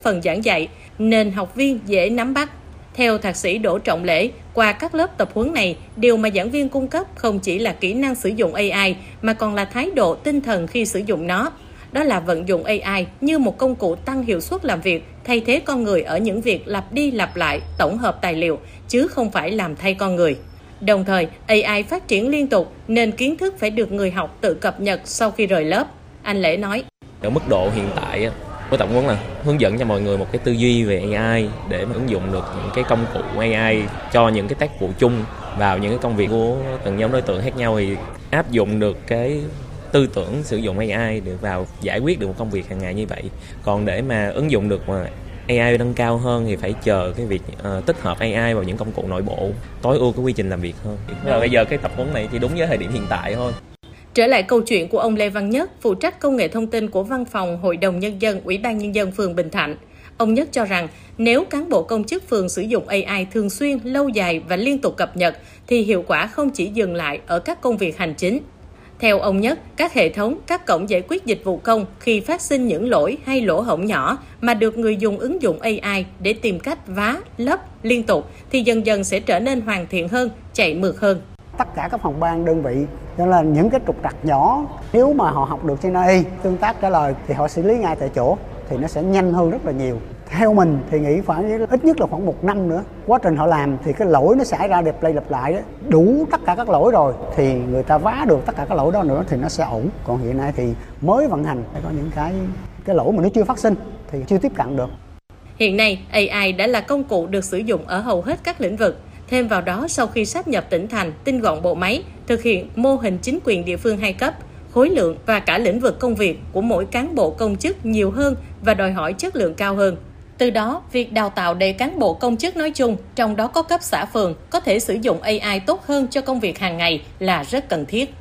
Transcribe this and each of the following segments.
phần giảng dạy nên học viên dễ nắm bắt. Theo thạc sĩ Đỗ Trọng Lễ, qua các lớp tập huấn này, điều mà giảng viên cung cấp không chỉ là kỹ năng sử dụng AI mà còn là thái độ tinh thần khi sử dụng nó. Đó là vận dụng AI như một công cụ tăng hiệu suất làm việc, thay thế con người ở những việc lặp đi lặp lại, tổng hợp tài liệu, chứ không phải làm thay con người. Đồng thời, AI phát triển liên tục nên kiến thức phải được người học tự cập nhật sau khi rời lớp. Anh Lễ nói. Ở mức độ hiện tại, với tập huấn là hướng dẫn cho mọi người một cái tư duy về AI để mà ứng dụng được những cái công cụ AI cho những cái tác vụ chung vào những cái công việc của từng nhóm đối tượng khác nhau, thì áp dụng được cái tư tưởng sử dụng AI được vào giải quyết được một công việc hàng ngày như vậy. Còn để mà ứng dụng được mà AI nâng cao hơn thì phải chờ cái việc tích hợp AI vào những công cụ nội bộ, tối ưu cái quy trình làm việc hơn. Và bây giờ cái tập huấn này chỉ đúng với thời điểm hiện tại thôi. Trở lại câu chuyện của ông Lê Văn Nhất, phụ trách công nghệ thông tin của Văn phòng Hội đồng Nhân dân, Ủy ban Nhân dân phường Bình Thạnh. Ông Nhất cho rằng nếu cán bộ công chức phường sử dụng AI thường xuyên, lâu dài và liên tục cập nhật thì hiệu quả không chỉ dừng lại ở các công việc hành chính. Theo ông Nhất, các hệ thống, các cổng giải quyết dịch vụ công khi phát sinh những lỗi hay lỗ hổng nhỏ mà được người dùng ứng dụng AI để tìm cách vá, lấp liên tục thì dần dần sẽ trở nên hoàn thiện hơn, chạy mượt hơn. Tất cả các phòng ban, đơn vị, cho nên là những cái trục trặc nhỏ, nếu mà họ học được trên AI, tương tác trả lời thì họ xử lý ngay tại chỗ thì nó sẽ nhanh hơn rất là nhiều. Theo mình thì nghĩ khoảng ít nhất là khoảng 1 năm nữa, quá trình họ làm thì cái lỗi nó xảy ra lặp lại đó, đủ tất cả các lỗi rồi thì người ta vá được tất cả các lỗi đó nữa thì nó sẽ ổn. Còn hiện nay thì mới vận hành, phải có những cái lỗi mà nó chưa phát sinh thì chưa tiếp cận được. Hiện nay, AI đã là công cụ được sử dụng ở hầu hết các lĩnh vực. Thêm vào đó, sau khi sáp nhập tỉnh thành, tinh gọn bộ máy, thực hiện mô hình chính quyền địa phương 2 cấp, khối lượng và cả lĩnh vực công việc của mỗi cán bộ công chức nhiều hơn và đòi hỏi chất lượng cao hơn. Từ đó, việc đào tạo để cán bộ công chức nói chung, trong đó có cấp xã phường, có thể sử dụng AI tốt hơn cho công việc hàng ngày là rất cần thiết.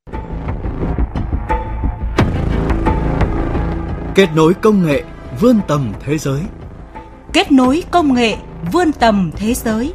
Kết nối công nghệ, vươn tầm thế giới. Kết nối công nghệ, vươn tầm thế giới.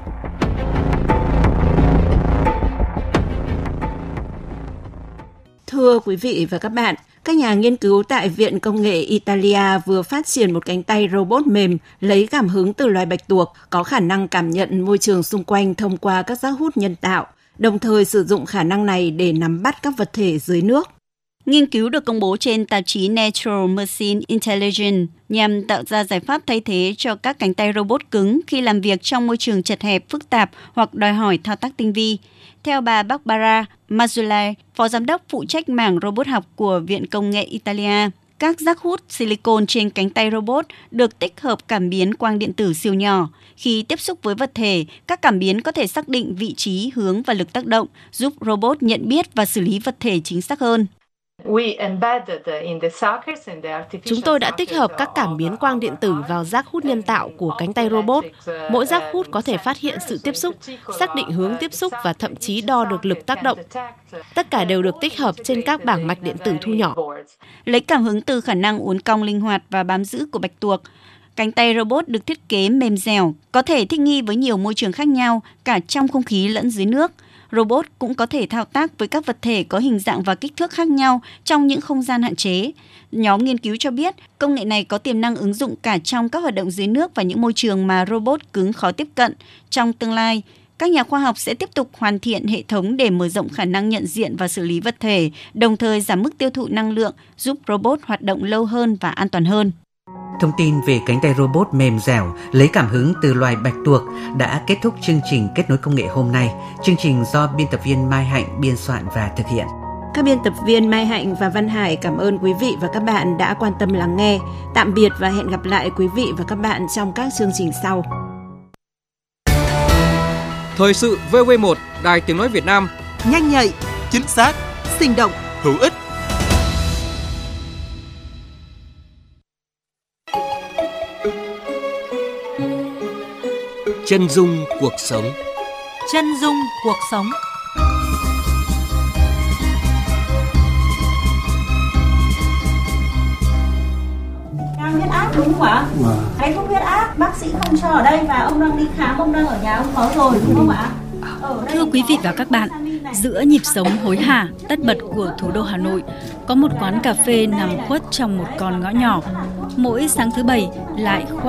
Thưa quý vị và các bạn, các nhà nghiên cứu tại Viện Công nghệ Italia vừa phát triển một cánh tay robot mềm lấy cảm hứng từ loài bạch tuộc có khả năng cảm nhận môi trường xung quanh thông qua các giác hút nhân tạo, đồng thời sử dụng khả năng này để nắm bắt các vật thể dưới nước. Nghiên cứu được công bố trên tạp chí Natural Machine Intelligence nhằm tạo ra giải pháp thay thế cho các cánh tay robot cứng khi làm việc trong môi trường chật hẹp, phức tạp hoặc đòi hỏi thao tác tinh vi. Theo bà Barbara Mazzulai, phó giám đốc phụ trách mảng robot học của Viện Công nghệ Italia, các giác hút silicon trên cánh tay robot được tích hợp cảm biến quang điện tử siêu nhỏ. Khi tiếp xúc với vật thể, các cảm biến có thể xác định vị trí, hướng và lực tác động, giúp robot nhận biết và xử lý vật thể chính xác hơn. Chúng tôi đã tích hợp các cảm biến quang điện tử vào giác hút nhân tạo của cánh tay robot. Mỗi giác hút có thể phát hiện sự tiếp xúc, xác định hướng tiếp xúc và thậm chí đo được lực tác động. Tất cả đều được tích hợp trên các bảng mạch điện tử thu nhỏ. Lấy cảm hứng từ khả năng uốn cong linh hoạt và bám giữ của bạch tuộc, cánh tay robot được thiết kế mềm dẻo, có thể thích nghi với nhiều môi trường khác nhau, cả trong không khí lẫn dưới nước. Robot cũng có thể thao tác với các vật thể có hình dạng và kích thước khác nhau trong những không gian hạn chế. Nhóm nghiên cứu cho biết, công nghệ này có tiềm năng ứng dụng cả trong các hoạt động dưới nước và những môi trường mà robot cứng khó tiếp cận. Trong tương lai, các nhà khoa học sẽ tiếp tục hoàn thiện hệ thống để mở rộng khả năng nhận diện và xử lý vật thể, đồng thời giảm mức tiêu thụ năng lượng, giúp robot hoạt động lâu hơn và an toàn hơn. Thông tin về cánh tay robot mềm dẻo lấy cảm hứng từ loài bạch tuộc đã kết thúc chương trình Kết nối công nghệ hôm nay. Chương trình do biên tập viên Mai Hạnh biên soạn và thực hiện. Các biên tập viên Mai Hạnh và Văn Hải cảm ơn quý vị và các bạn đã quan tâm lắng nghe. Tạm biệt và hẹn gặp lại quý vị và các bạn trong các chương trình sau. Thời sự VV1, Đài Tiếng nói Việt Nam. Nhanh nhạy, chính xác, sinh động, hữu ích. Chân dung cuộc sống. Chân dung cuộc sống. Cao huyết áp đúng không ạ? Hay thuốc huyết áp, bác sĩ không cho ở đây và ông đang đi khám, ông đang ở nhà ông có rồi đúng không ạ? Thưa quý vị và các bạn, giữa nhịp sống hối hả, tất bật của thủ đô Hà Nội, có một quán cà phê nằm khuất trong một con ngõ nhỏ. Mỗi sáng thứ Bảy lại